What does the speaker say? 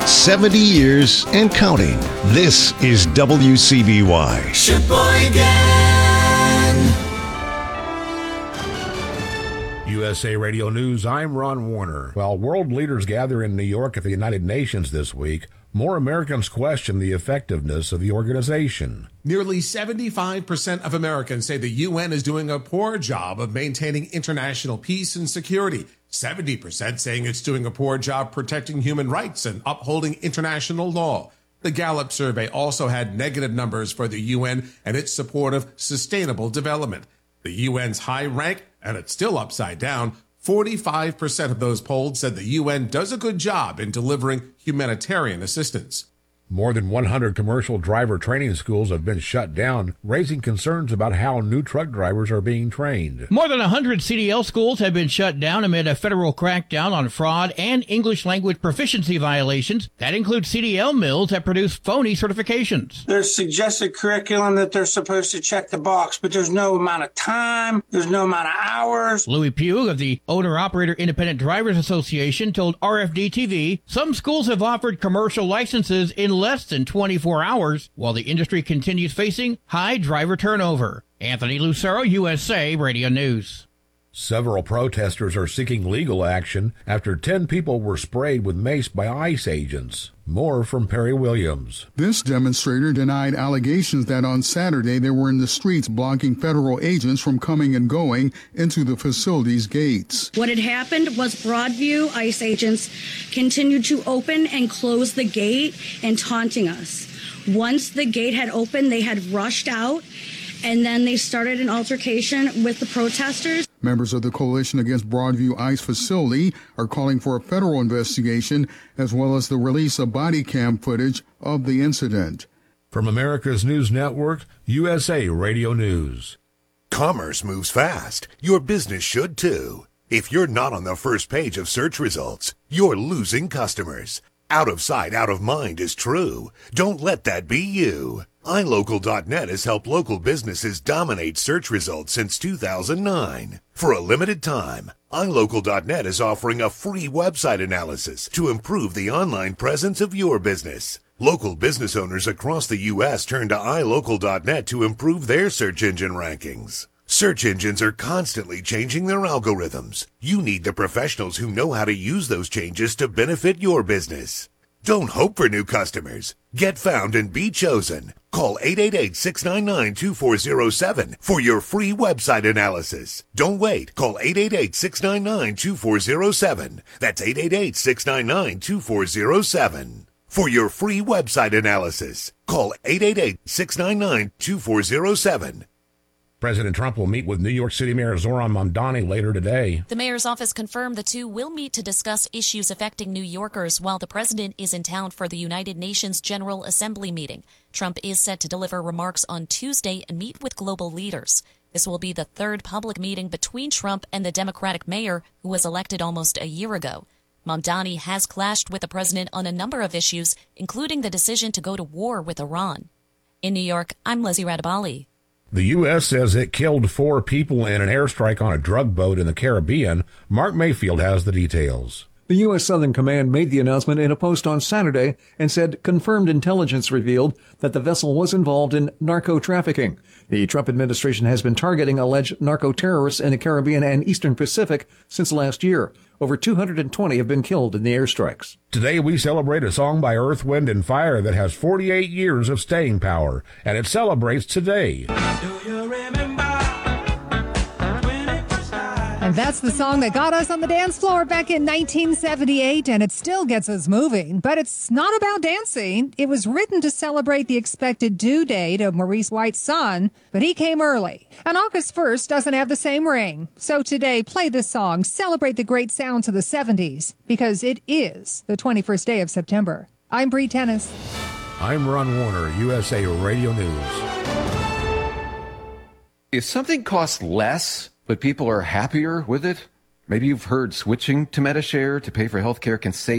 70 years and counting. This is WCBY. Sheboygan. USA Radio News, I'm Ron Warner. While world leaders gather in New York at the United Nations this week, more Americans question the effectiveness of the organization. Nearly 75% of Americans say the UN is doing a poor job of maintaining international peace and security. 70% saying it's doing a poor job protecting human rights and upholding international law. The Gallup survey also had negative numbers for the UN and its support of sustainable development. The UN's high rank, and it's still upside down, 45% of those polled said the UN does a good job in delivering humanitarian assistance. More than 100 commercial driver training schools have been shut down, raising concerns about how new truck drivers are being trained. More than 100 CDL schools have been shut down amid a federal crackdown on fraud and English language proficiency violations. That includes CDL mills that produce phony certifications. There's suggested curriculum that they're supposed to check the box, but there's no amount of time, there's no amount of hours. Louis Pugh of the Owner-Operator Independent Drivers Association told RFD-TV some schools have offered commercial licenses in less than 24 hours, while the industry continues facing high driver turnover. Anthony Lucero, USA Radio News. Several protesters are seeking legal action after 10 people were sprayed with mace by ICE agents. More from Perry Williams. This demonstrator denied allegations that on Saturday they were in the streets blocking federal agents from coming and going into the facility's gates. What had happened was Broadview ICE agents continued to open and close the gate and taunting us. Once the gate had opened, they had rushed out, and then they started an altercation with the protesters. Members of the Coalition Against Broadview ICE Facility are calling for a federal investigation as well as the release of body cam footage of the incident. From America's News Network, USA Radio News. Commerce moves fast. Your business should too. If you're not on the first page of search results, you're losing customers. Out of sight, out of mind is true. Don't let that be you. iLocal.net has helped local businesses dominate search results since 2009. For a limited time, iLocal.net is offering a free website analysis to improve the online presence of your business. Local business owners across the U.S. turn to iLocal.net to improve their search engine rankings. Search engines are constantly changing their algorithms. You need the professionals who know how to use those changes to benefit your business. Don't hope for new customers. Get found and be chosen. Call 888-699-2407 for your free website analysis. Don't wait. Call 888-699-2407. That's 888-699-2407. For your free website analysis, call 888-699-2407. President Trump will meet with New York City Mayor Zoran Mamdani later today. The mayor's office confirmed the two will meet to discuss issues affecting New Yorkers while the president is in town for the United Nations General Assembly meeting. Trump is set to deliver remarks on Tuesday and meet with global leaders. This will be the third public meeting between Trump and the Democratic mayor, who was elected almost a year ago. Mamdani has clashed with the president on a number of issues, including the decision to go to war with Iran. In New York, I'm Leslie Radabali. The U.S. says it killed 4 people in an airstrike on a drug boat in the Caribbean. Mark Mayfield has the details. The U.S. Southern Command made the announcement in a post on Saturday and said confirmed intelligence revealed that the vessel was involved in narco-trafficking. The Trump administration has been targeting alleged narco-terrorists in the Caribbean and Eastern Pacific since last year. Over 220 have been killed in the airstrikes. Today we celebrate a song by Earth, Wind & Fire that has 48 years of staying power, and it celebrates today. Do you remember? And that's the song that got us on the dance floor back in 1978, and it still gets us moving. But it's not about dancing. It was written to celebrate the expected due date of Maurice White's son, but he came early. And August 1st doesn't have the same ring. So today, play this song, celebrate the great sounds of the 70s, because it is the 21st day of September. I'm Bree Tennis. I'm Ron Warner, USA Radio News. If something costs less, but people are happier with it, maybe you've heard switching to Medi-Share to pay for healthcare can save